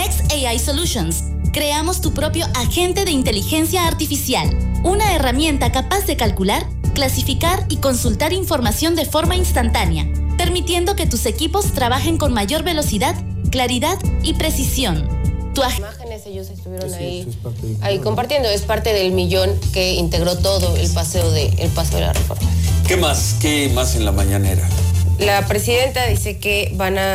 Next AI Solutions, creamos tu propio agente de inteligencia artificial, una herramienta capaz de calcular, clasificar y consultar información de forma instantánea, permitiendo que tus equipos trabajen con mayor velocidad, claridad y precisión. Imágenes, ellos estuvieron ahí compartiendo. Es parte del millón que integró todo el paseo de la Reforma. ¿Qué más en la mañanera? La presidenta dice que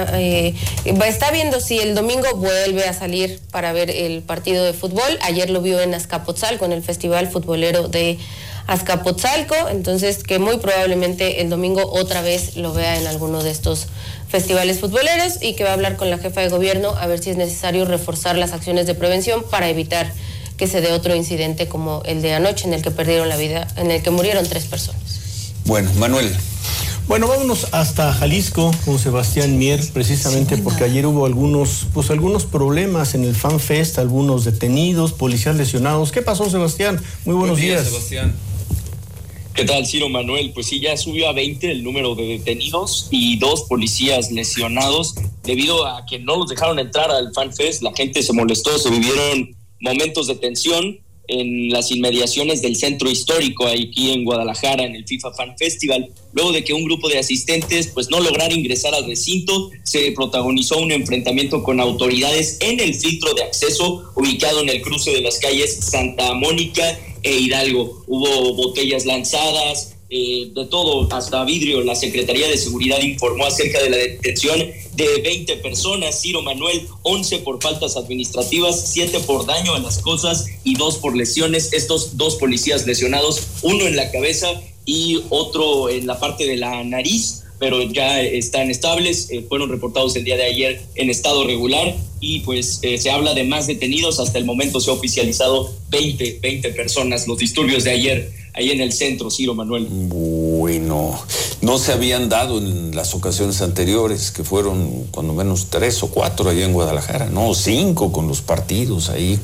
está viendo si el domingo vuelve a salir para ver el partido de fútbol. Ayer lo vio en Azcapotzalco, en el Festival Futbolero de Azcapotzalco, entonces que muy probablemente el domingo otra vez lo vea en alguno de estos festivales futboleros y que va a hablar con la jefa de gobierno a ver si es necesario reforzar las acciones de prevención para evitar que se dé otro incidente como el de anoche en el que perdieron la vida, en el que murieron 3 personas. Bueno, Manuel. Bueno, vámonos hasta Jalisco con Sebastián Mier, precisamente porque ayer hubo algunos problemas en el Fan Fest, algunos detenidos, policías lesionados. ¿Qué pasó, Sebastián? Muy buenos días. Sebastián. ¿Qué tal, Ciro Manuel? Pues sí, ya subió a 20 el número de detenidos y 2 policías lesionados debido a que no los dejaron entrar al Fan Fest. La gente se molestó, se vivieron momentos de tensión en las inmediaciones del centro histórico aquí en Guadalajara, en el FIFA Fan Festival. Luego de que un grupo de asistentes pues no lograra ingresar al recinto, se protagonizó un enfrentamiento con autoridades en el filtro de acceso ubicado en el cruce de las calles Santa Mónica e Hidalgo. Hubo botellas lanzadas, de todo, hasta vidrio. La Secretaría de Seguridad informó acerca de la detención de 20 personas, Ciro Manuel, 11 por faltas administrativas, 7 por daño a las cosas y 2 por lesiones. Estos 2 policías lesionados, uno en la cabeza y otro en la parte de la nariz, pero ya están estables, fueron reportados el día de ayer en estado regular y pues se habla de más detenidos. Hasta el momento se ha oficializado 20 personas. Los disturbios de ayer ahí en el centro, Ciro Manuel. Bueno, no se habían dado en las ocasiones anteriores, que fueron cuando menos 3 o 4 allá en Guadalajara, no, 5 con los partidos ahí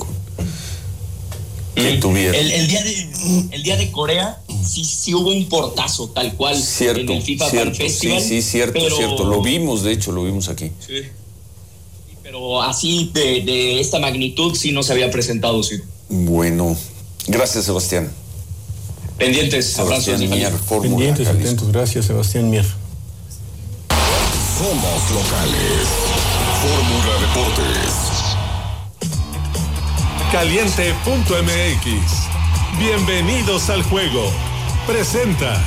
que tuvieron. El día de Corea sí hubo un portazo tal cual, cierto, en el FIFA Fan Festival. Sí, cierto, lo vimos, de hecho lo vimos aquí. Sí. Pero así de esta magnitud sí no se había presentado, sí. Bueno, gracias, Sebastián. Pendientes, abrazos. Pendientes, atentos, gracias, Sebastián Mier. Somos locales. Fórmula Deportes. Caliente.mx. Bienvenidos al juego. Presenta.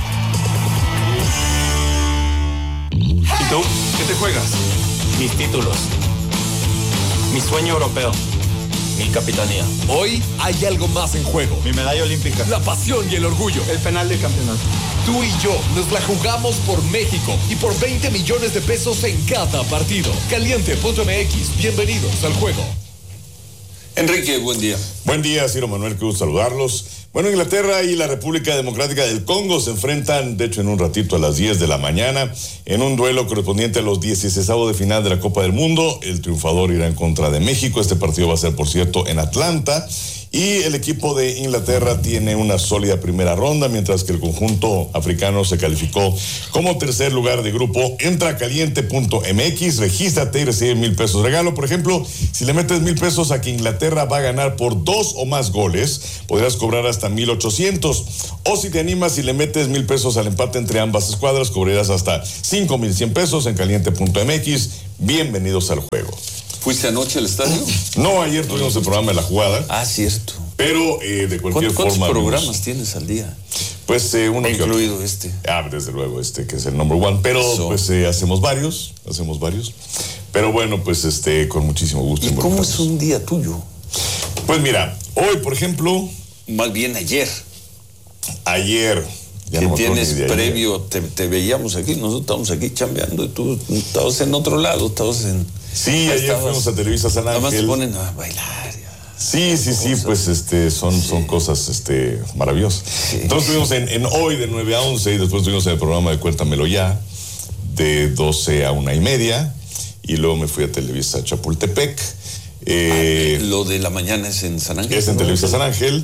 ¿Y tú? ¿Qué te juegas? Mis títulos. Mi sueño europeo. Mi capitanía. Hoy hay algo más en juego. Mi medalla olímpica. La pasión y el orgullo. El penal del campeonato. Tú y yo nos la jugamos por México y por 20 millones de pesos en cada partido. Caliente.mx. Bienvenidos al juego. Enrique, buen día. Buen día, Ciro Manuel, qué gusto saludarlos. Bueno, Inglaterra y la República Democrática del Congo se enfrentan, de hecho, en un ratito a las 10 de la mañana, en un duelo correspondiente a los 16avos de final de la Copa del Mundo. El triunfador irá en contra de México. Este partido va a ser, por cierto, en Atlanta. Y el equipo de Inglaterra tiene una sólida primera ronda, mientras que el conjunto africano se calificó como tercer lugar de grupo. Entra a caliente.mx, regístrate y recibe 1,000 pesos regalo. Por ejemplo, si le metes 1,000 pesos a que Inglaterra va a ganar por 2 o más goles, podrás cobrar hasta 1,800. O si te animas y le metes 1,000 pesos al empate entre ambas escuadras, cobrarás hasta 5,100 pesos en caliente.mx. Bienvenidos al juego. ¿Fuiste anoche al estadio? No, ayer tuvimos el programa de la jugada. Ah, cierto. Pero de cualquier ¿Cuántos forma... programas tienes al día? Pues uno incluido que este. Desde luego que es el number one. Pero pues hacemos varios. Pero bueno, pues con muchísimo gusto. ¿Y cómo es un día tuyo? Pues mira, hoy, por ejemplo... Más bien ayer. Ayer. Ya no tienes previo, te veíamos aquí, nosotros estamos aquí chambeando y tú estabas en otro lado, estabas en... Sí, ayer fuimos a Televisa San Ángel. Además te ponen a bailar. Sí, pues son cosas maravillosas. Sí. Entonces estuvimos en hoy de 9 a 11 y después estuvimos en el programa de Cuéntamelo Ya de 12 a 1:30 y luego me fui a Televisa Chapultepec. Lo de la mañana es en San Ángel. Es en Televisa San Ángel.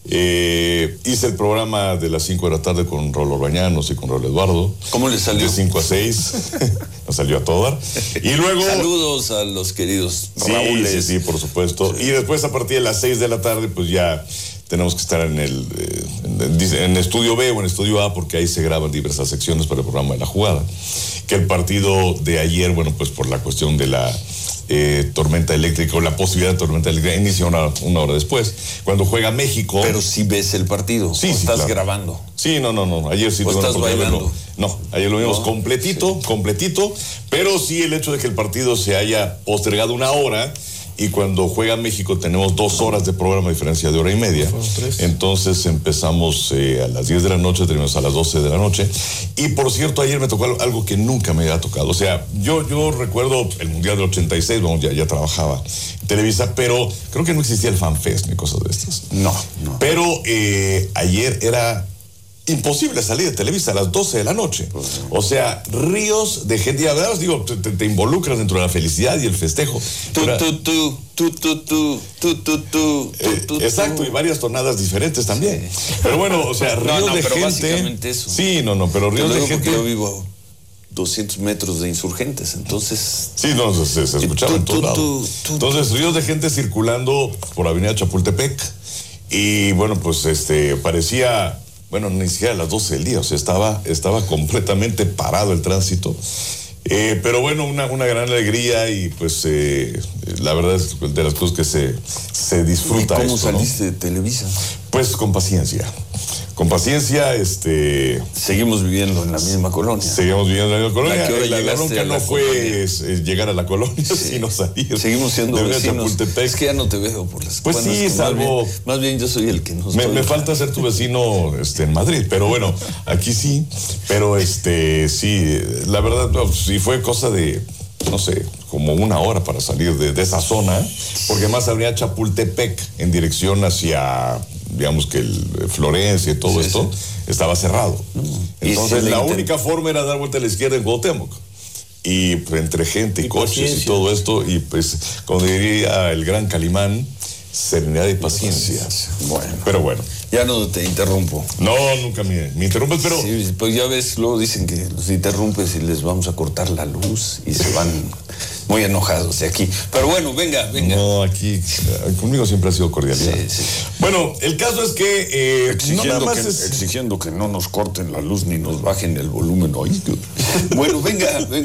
Hice el programa de las 5 de la tarde con Rolo Bañanos y con Rolo Eduardo. ¿Cómo le salió? De 5 a 6. Nos salió a todo dar. Y luego... Saludos a los queridos Raúl. Sí, por supuesto. Sí. Y después, a partir de las 6 de la tarde, pues ya tenemos que estar en Estudio B o en Estudio A, porque ahí se graban diversas secciones para el programa de La Jugada. Que el partido de ayer, bueno, pues por la cuestión de la tormenta eléctrica, o la posibilidad de tormenta eléctrica, inicia una hora después, cuando juega México. Pero si ves el partido, sí, estás claro. grabando. Sí, no, ayer sí. ¿O estás bailando? No, ayer lo vimos completito, pero sí el hecho de que el partido se haya postergado una hora, y cuando juega México tenemos 2 horas de programa, a diferencia de hora y media. Entonces empezamos a las 10 de la noche, terminamos a las 12 de la noche. Y por cierto, ayer me tocó algo que nunca me había tocado. O sea, yo recuerdo el Mundial del 86, bueno, ya trabajaba en Televisa, pero creo que no existía el FanFest ni cosas de estas. No. Pero ayer era imposible salir de Televisa a las 12 de la noche. O sea, ríos de gente. Y a ver, digo, te involucras dentro de la felicidad y el festejo. Exacto, y varias tonadas diferentes también. Sí. Pero bueno, o sea, ríos de pero gente. Básicamente eso. Sí, pero ríos de gente. Yo vivo 200 metros de Insurgentes, entonces... Sí, se escuchaba en todos lados. Entonces, ríos de gente circulando por Avenida Chapultepec. Y bueno, pues parecía... Bueno, ni siquiera a las 12 del día, o sea, estaba completamente parado el tránsito. Pero bueno, una gran alegría, y pues la verdad es de las cosas que se disfruta. ¿Y cómo saliste de Televisa? Pues con paciencia. Seguimos viviendo en la misma colonia. Seguimos viviendo en la misma colonia. La bronca no fue llegar a la colonia, sino salir. Seguimos siendo vecinos. Es que ya no te veo por las Pues sí, salvo... Más bien yo soy el que nos... Me falta ser tu vecino en Madrid, pero bueno, aquí sí. Pero sí, la verdad, no, sí fue cosa de, no sé, como 1 hora para salir de esa zona, porque más habría Chapultepec en dirección hacia... digamos que el Florencia y todo esto estaba cerrado. Entonces la única forma era dar vuelta a la izquierda en Cuauhtémoc. Y pues, entre gente y coches paciencia. Y todo esto, y pues, como diría el gran Calimán, serenidad y paciencia. Bueno. Pero bueno. Ya no te interrumpo. No, nunca me interrumpes, pero... Sí, pues ya ves, luego dicen que los interrumpes y les vamos a cortar la luz y se van muy enojados de aquí. Pero bueno, venga. No, aquí conmigo siempre ha sido cordialidad. Sí. Bueno, el caso es que... exigiendo que no nos corten la luz ni nos bajen el volumen hoy. Bueno, venga.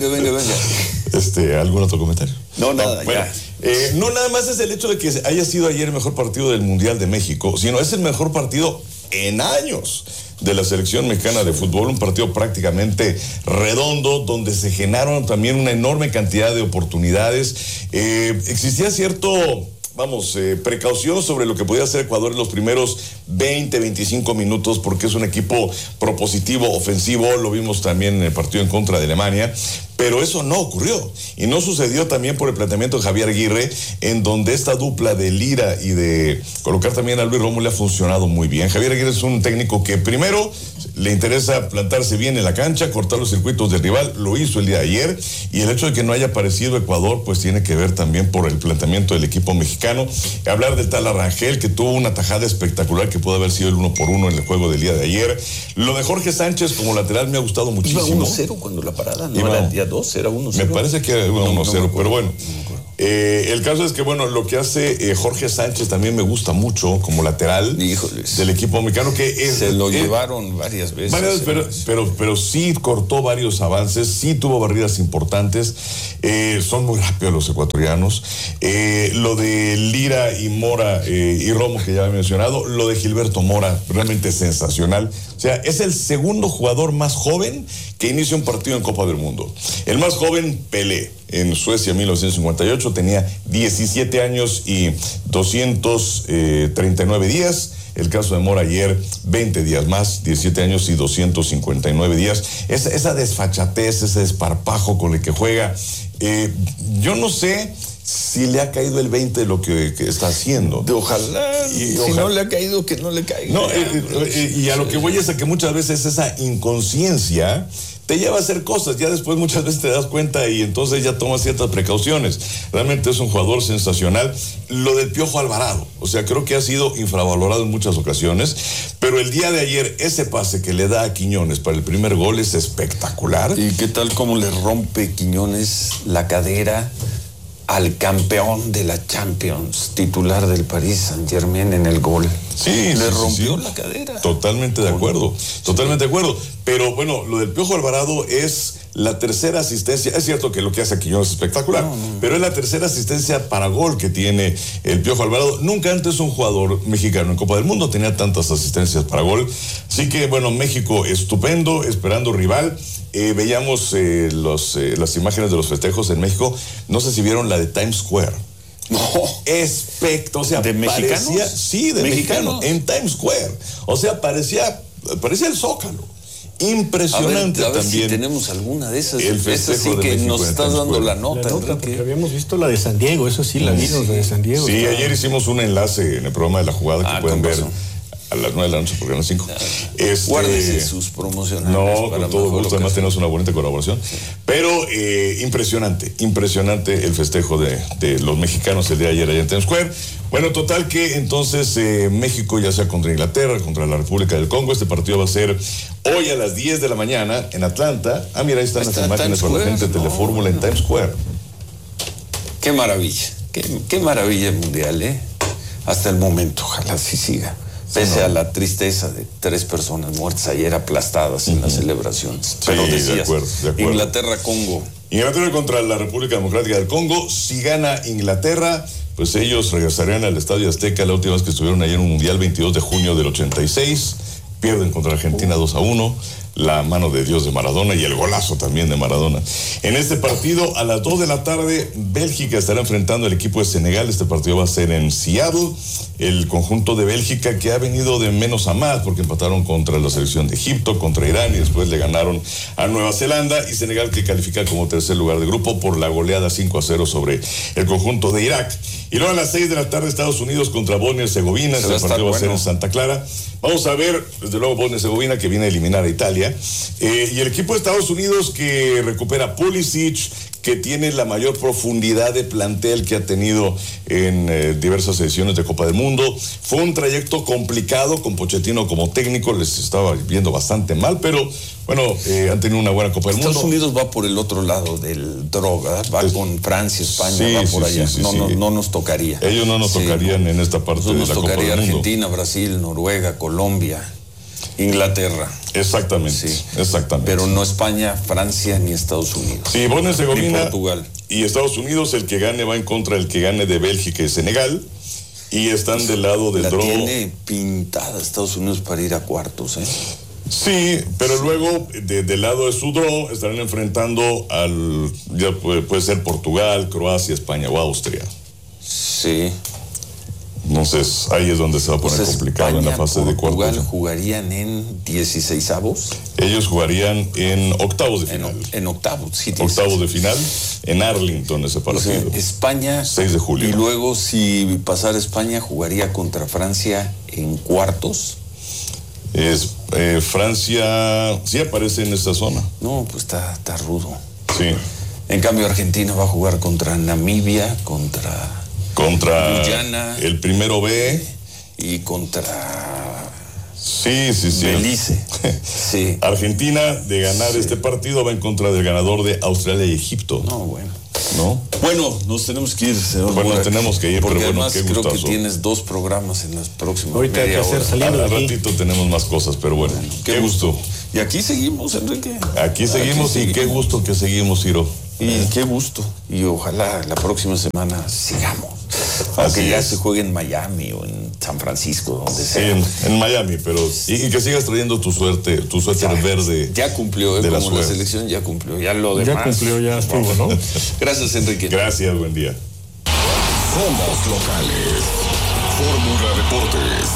¿Algún otro comentario? No, nada, bueno, ya. No, nada más es el hecho de que haya sido ayer el mejor partido del Mundial de México, sino es el mejor partido en años de la selección mexicana de fútbol, un partido prácticamente redondo, donde se generaron también una enorme cantidad de oportunidades. Existía cierto... precaución sobre lo que podía hacer Ecuador en los primeros 20, 25 minutos, porque es un equipo propositivo, ofensivo, lo vimos también en el partido en contra de Alemania, pero eso no ocurrió, y no sucedió también por el planteamiento de Javier Aguirre, en donde esta dupla de Lira y de colocar también a Luis Romo le ha funcionado muy bien. Javier Aguirre es un técnico que primero le interesa plantarse bien en la cancha, cortar los circuitos del rival, lo hizo el día de ayer, y el hecho de que no haya aparecido Ecuador, pues tiene que ver también por el planteamiento del equipo mexicano. Hablar del tal Arrangel, que tuvo una tajada espectacular que pudo haber sido el 1-por-1 en el juego del día de ayer. Lo de Jorge Sánchez como lateral me ha gustado muchísimo. Iba 1-0 cuando la parada, ¿no? Era el día 2, era 1-0. Me parece que era 1-0, pero bueno. El caso es que, bueno, lo que hace Jorge Sánchez también me gusta mucho como lateral del equipo mexicano, que se lo llevaron varias veces. Pero sí cortó varios avances, sí tuvo barridas importantes. Son muy rápidos los ecuatorianos. Lo de Lira y Mora y Romo, que ya había mencionado. Lo de Gilberto Mora, realmente sensacional. O sea, es el segundo jugador más joven que inicia un partido en Copa del Mundo. El más joven, Pelé, en Suecia, 1958, tenía 17 años y 239 días. El caso de Mora ayer, 20 días más, 17 años y 259 días. Esa desfachatez, ese desparpajo con el que juega. Yo no sé si le ha caído el 20 de lo que está haciendo. Ojalá. No le ha caído, que no le caiga. No, y a lo que voy es a que muchas veces esa inconsciencia te lleva a hacer cosas. Ya después muchas veces te das cuenta y entonces ya tomas ciertas precauciones. Realmente es un jugador sensacional. Lo del Piojo Alvarado, o sea, creo que ha sido infravalorado en muchas ocasiones, pero el día de ayer ese pase que le da a Quiñones para el primer gol es espectacular. ¿Y qué tal cómo le rompe Quiñones la cadera al campeón de la Champions, titular del Paris Saint-Germain en el gol? Sí, le rompió la cadera. Totalmente de acuerdo, totalmente de acuerdo. Pero bueno, lo del Piojo Alvarado es la tercera asistencia. Es cierto que lo que hace a Quiñones es espectacular, pero es la tercera asistencia para gol que tiene el Piojo Alvarado. Nunca antes un jugador mexicano en Copa del Mundo tenía tantas asistencias para gol. Así que bueno, México estupendo, esperando rival. Veíamos las imágenes de los festejos en México. No sé si vieron la de Times Square. No. O sea, ¿de mexicanos? Sí, de mexicanos. En Times Square. O sea, parecía el Zócalo. Impresionante a ver también. Si tenemos alguna de esas. El festejo sí de que México nos estás dando la nota, porque habíamos visto la de San Diego, eso sí, la vimos, la de San Diego. Sí, ayer hicimos un enlace en el programa de La Jugada que pueden ver a las 9 de la noche, porque a las 5. Guárdese sus promocionales. No, con todo gusto, además tenemos una bonita colaboración. Pero impresionante el festejo de los mexicanos el día de ayer allá en Times Square. Bueno, total que entonces México ya sea contra Inglaterra, contra la República del Congo, este partido va a ser hoy a las 10 de la mañana en Atlanta. Mira, ahí están las imágenes con la gente de Telefórmula en Times Square. Qué maravilla, qué maravilla mundial, hasta el momento, ojalá así siga. Pese a la tristeza de 3 personas muertas ayer aplastadas en la celebración. Pero decías, de acuerdo. Inglaterra-Congo. Inglaterra contra la República Democrática del Congo. Si gana Inglaterra, pues ellos regresarían al Estadio Azteca la última vez que estuvieron ayer en un Mundial, 22 de junio del 86. Pierden contra Argentina 2-1. La mano de Dios de Maradona y el golazo también de Maradona. En este partido, a las 2 de la tarde, Bélgica estará enfrentando al equipo de Senegal. Este partido va a ser en Seattle. El conjunto de Bélgica que ha venido de menos a más porque empataron contra la selección de Egipto, contra Irán y después le ganaron a Nueva Zelanda. Y Senegal que califica como tercer lugar de grupo por la goleada 5-0 sobre el conjunto de Irak. Y luego a las 6 de la tarde, Estados Unidos contra Bosnia y Herzegovina. Este partido va a ser en Santa Clara. Vamos a ver, desde luego, Bosnia y Herzegovina que viene a eliminar a Italia. Y el equipo de Estados Unidos que recupera Pulisic, que tiene la mayor profundidad de plantel que ha tenido en diversas ediciones de Copa del Mundo. Fue un trayecto complicado con Pochettino como técnico, les estaba viendo bastante mal, pero bueno, han tenido una buena Copa del Mundo. Estados Unidos va por el otro lado del droga, va con Francia, España, va por allá. No nos tocaría. Ellos no nos tocarían en esta parte de la Copa del Mundo. Nos tocaría Argentina, Brasil, Noruega, Colombia, Inglaterra. Exactamente, exactamente. Pero no España, Francia ni Estados Unidos. Sí, Bosnia y Herzegovina Portugal. Y Estados Unidos, el que gane va en contra del que gane de Bélgica y Senegal. Y están del lado del draw. Tiene pintada Estados Unidos para ir a cuartos, Sí, pero luego del lado de su draw estarán enfrentando ya puede ser Portugal, Croacia, España o Austria. Sí. Entonces, ahí es donde se va a poner complicado España, en la fase de cuartos. ¿Portugal jugarían en 16avos? Ellos jugarían en octavos de final. En octavos, sí. Octavos de final en Arlington ese partido. O sea, España. 6 de julio. Y luego, si pasara España, jugaría contra Francia en cuartos. Francia sí aparece en esta zona. No, pues está rudo. Sí. En cambio, Argentina va a jugar contra Namibia, contra Guyana, el primero B y contra sí. Belice. Sí. Argentina, de ganar este partido, va en contra del ganador de Australia y Egipto. Bueno, nos tenemos que ir, señor. Bueno, Burak, tenemos que ir, porque pero bueno, además qué gustazo. creo que tienes 2 programas en las próximas ahorita media hay que hacer hora. saliendo Al ratito tenemos más cosas, pero bueno, qué gusto. Y aquí seguimos, Enrique. Aquí seguimos y qué gusto que seguimos, Ciro. Y qué gusto. Y ojalá la próxima semana sigamos. Aunque ya se juegue en Miami o en San Francisco, donde sea. En Miami, pero y que sigas trayendo tu suéter verde. Ya cumplió, de como la selección ya cumplió. Ya lo demás. Ya cumplió, ya estuvo, ¿no? Gracias, Enrique. Gracias, buen día. Somos locales. Fórmula Deportes.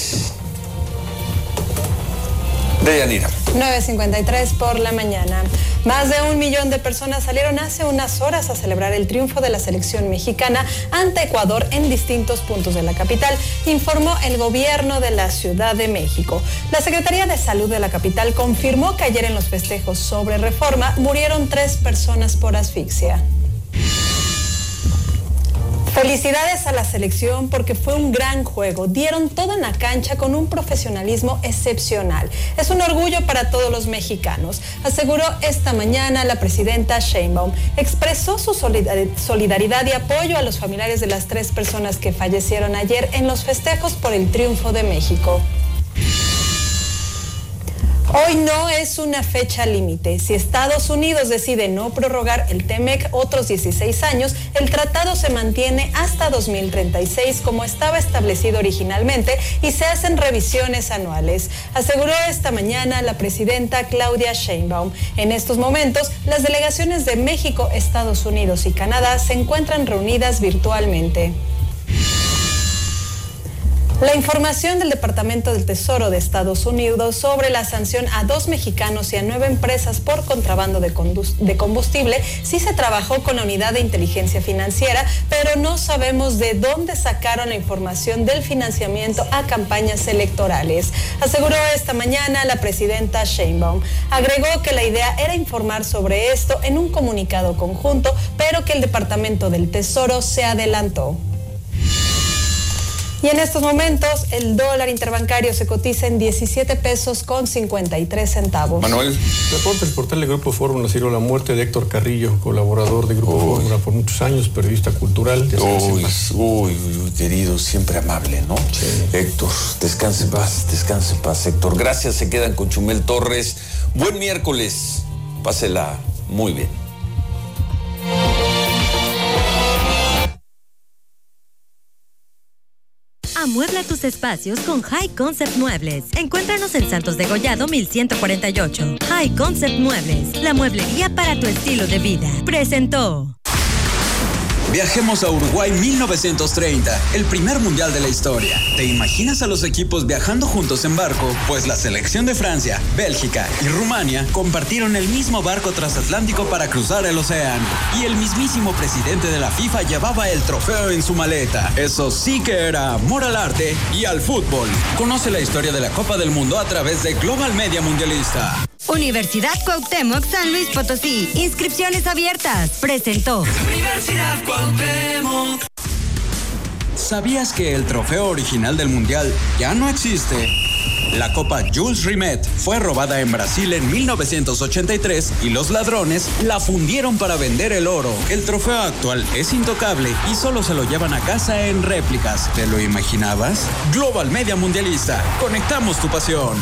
Deyanira. 9:53 por la mañana. Más de 1 millón de personas salieron hace unas horas a celebrar el triunfo de la selección mexicana ante Ecuador en distintos puntos de la capital, informó el gobierno de la Ciudad de México. La Secretaría de Salud de la capital confirmó que ayer en los festejos sobre Reforma murieron 3 personas por asfixia. Felicidades a la selección porque fue un gran juego. Dieron todo en la cancha con un profesionalismo excepcional. Es un orgullo para todos los mexicanos, aseguró esta mañana la presidenta Sheinbaum. Expresó su solidaridad y apoyo a los familiares de las 3 personas que fallecieron ayer en los festejos por el triunfo de México. Hoy no es una fecha límite. Si Estados Unidos decide no prorrogar el TEMEC otros 16 años, el tratado se mantiene hasta 2036 como estaba establecido originalmente y se hacen revisiones anuales, aseguró esta mañana la presidenta Claudia Sheinbaum. En estos momentos, las delegaciones de México, Estados Unidos y Canadá se encuentran reunidas virtualmente. La información del Departamento del Tesoro de Estados Unidos sobre la sanción a 2 mexicanos y a 9 empresas por contrabando de combustible sí se trabajó con la unidad de inteligencia financiera, pero no sabemos de dónde sacaron la información del financiamiento a campañas electorales, aseguró esta mañana la presidenta Sheinbaum. Agregó que la idea era informar sobre esto en un comunicado conjunto, pero que el Departamento del Tesoro se adelantó. Y en estos momentos, el dólar interbancario se cotiza en 17 pesos con 53 centavos. Manuel. Reporta el portal de Grupo Fórmula, Ciro, la muerte de Héctor Carrillo, colaborador de Grupo Fórmula por muchos años, periodista cultural. Uy, querido, siempre amable, ¿no? Sí. Héctor, descanse en paz, Héctor. Gracias, se quedan con Chumel Torres. Buen miércoles, pásela muy bien. Amuebla tus espacios con High Concept Muebles. Encuéntranos en Santos Degollado 1148. High Concept Muebles, la mueblería para tu estilo de vida. Presentó. Viajemos a Uruguay 1930, el primer mundial de la historia. ¿Te imaginas a los equipos viajando juntos en barco? Pues la selección de Francia, Bélgica y Rumania compartieron el mismo barco transatlántico para cruzar el océano. Y el mismísimo presidente de la FIFA llevaba el trofeo en su maleta. Eso sí que era amor al arte y al fútbol. Conoce la historia de la Copa del Mundo a través de Global Media Mundialista. Universidad Cuauhtémoc San Luis Potosí. Inscripciones abiertas. Presentó. Universidad Cuauhtémoc. ¿Sabías que el trofeo original del Mundial ya no existe? La Copa Jules Rimet fue robada en Brasil en 1983 y los ladrones la fundieron para vender el oro. El trofeo actual es intocable y solo se lo llevan a casa en réplicas. ¿Te lo imaginabas? Global Media Mundialista. Conectamos tu pasión.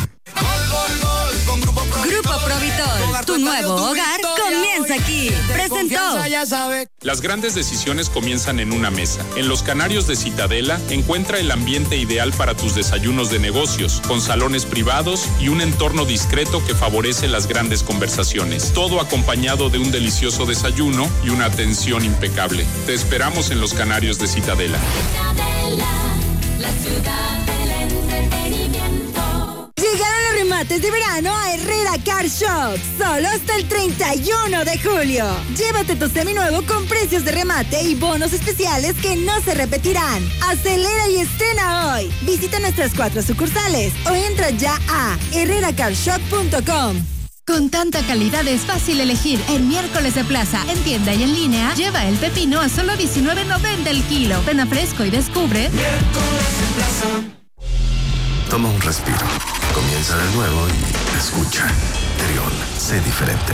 Grupo Provitor, tu nuevo hogar comienza aquí. Presentó. Las grandes decisiones comienzan en una mesa. En Los Canarios de Citadela encuentra el ambiente ideal para tus desayunos de negocios, con salones privados y un entorno discreto que favorece las grandes conversaciones. Todo acompañado de un delicioso desayuno y una atención impecable. Te esperamos en Los Canarios de Citadela. Citadela, la ciudad del entretenimiento. Llegaron los remates de verano a Herrera Car Shop. Solo hasta el 31 de julio. Llévate tu seminuevo con precios de remate y bonos especiales que no se repetirán. Acelera y estrena hoy. Visita nuestras 4 sucursales o entra ya a herreracarshop.com. Con tanta calidad es fácil elegir. En Miércoles de Plaza, en tienda y en línea, lleva el pepino a solo $19.90 el kilo. Ven a Fresco y descubre. Miércoles de Plaza. Toma un respiro. Comienza de nuevo y escucha. Trión, sé diferente.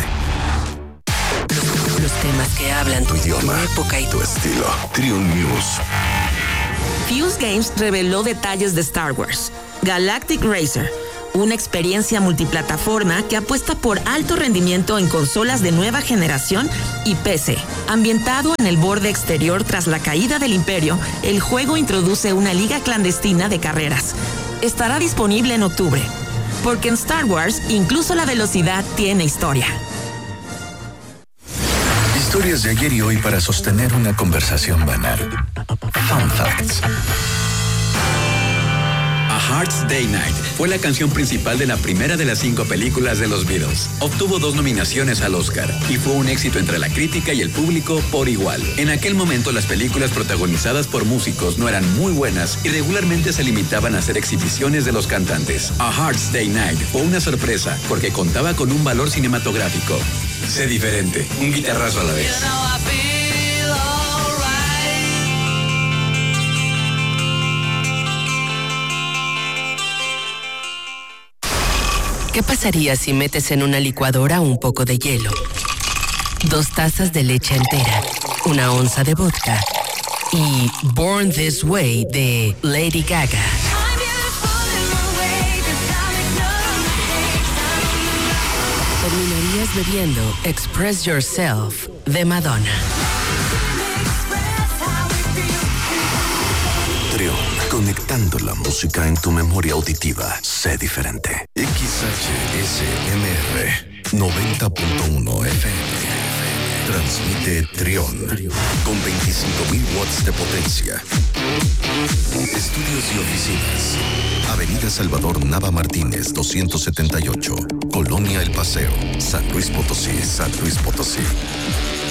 Los temas que hablan tu idioma, tu época y tu estilo. Trión News. Fuse Games reveló detalles de Star Wars Galactic Racer, una experiencia multiplataforma que apuesta por alto rendimiento en consolas de nueva generación y PC. Ambientado en el borde exterior tras la caída del Imperio, el juego introduce una liga clandestina de carreras. Estará disponible en octubre, porque en Star Wars incluso la velocidad tiene historia. Historias de ayer y hoy para sostener una conversación banal. Fun Facts. A Hearts Day Night Fue la canción principal de la primera de las 5 películas de los Beatles. Obtuvo 2 nominaciones al Oscar y fue un éxito entre la crítica y el público por igual. En aquel momento las películas protagonizadas por músicos no eran muy buenas y regularmente se limitaban a hacer exhibiciones de los cantantes. A Hard Day's Night fue una sorpresa porque contaba con un valor cinematográfico. Sé diferente, un guitarrazo a la vez. ¿Qué pasaría si metes en una licuadora un poco de hielo, 2 tazas de leche entera, 1 onza de vodka y Born This Way de Lady Gaga? Terminarías bebiendo Express Yourself de Madonna. Trión, conectando la música en tu memoria auditiva. Sé diferente. XHSMR 90.1 FM. Transmite Trión con 25.000 watts de potencia. Estudios y oficinas. Avenida Salvador Nava Martínez 278, Colonia El Paseo, San Luis Potosí, San Luis Potosí.